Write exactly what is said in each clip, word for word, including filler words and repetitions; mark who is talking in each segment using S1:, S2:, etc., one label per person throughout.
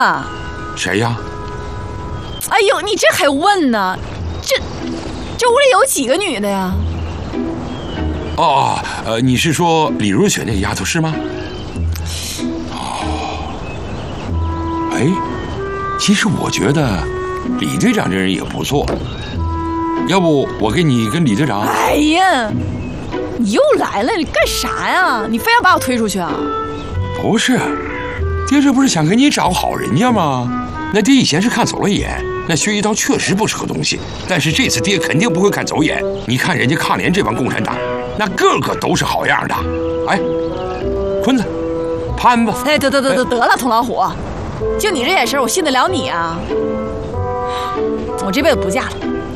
S1: 啊？
S2: 谁呀？
S1: 哎呦，你这还问呢？这这屋里有几个女的呀？
S2: 哦，呃，你是说李如雪那个丫头是吗？哦，哎，其实我觉得李队长这人也不错，要不我给你跟李队长？
S1: 哎呀，你又来了，你干啥呀？你非要把我推出去啊？
S2: 不是，爹这不是想给你找个好人家吗？那爹以前是看走了眼，那薛一刀确实不是个东西，但是这次爹肯定不会看走眼。你看人家抗联这帮共产党，那个个都是好样的。哎，坤子，潘子，
S1: 哎，得得得得得了，童老虎，就你这眼神，我信得了你啊？我这辈子不嫁了。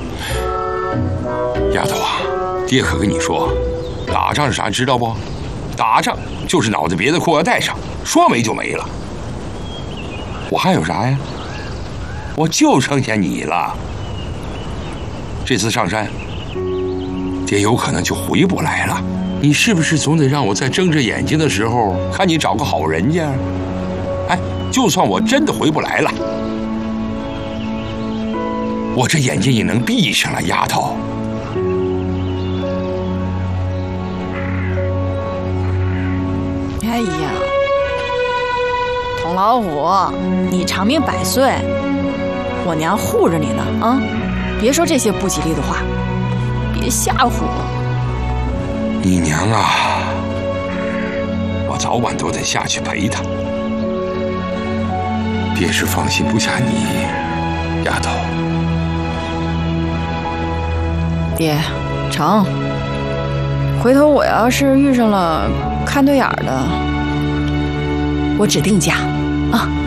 S2: 丫头啊，爹可跟你说，打仗是啥，你知道不？打仗就是脑子别的裤要带上，说没就没了。我还有啥呀？我就剩下你了。这次上山，爹有可能就回不来了。你是不是总得让我在睁着眼睛的时候看你找个好人家？哎，就算我真的回不来了，我这眼睛也能闭上了，丫头。
S1: 哎呀，童老虎，你长命百岁，我娘护着你呢啊！别说这些不吉利的话，别吓唬我。
S2: 你娘啊，我早晚都得下去陪她。爹是放心不下你，丫头。
S1: 爹，成，回头我要是遇上了看对眼的，我指定嫁啊！